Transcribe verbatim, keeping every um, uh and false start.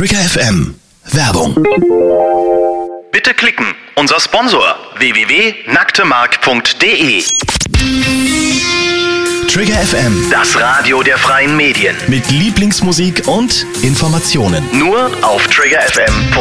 Trigger F M. Werbung. Bitte klicken. Unser Sponsor w w w punkt nacktemark punkt d e. Trigger F M. Das Radio der freien Medien. Mit Lieblingsmusik und Informationen. Nur auf trigger f m punkt d e.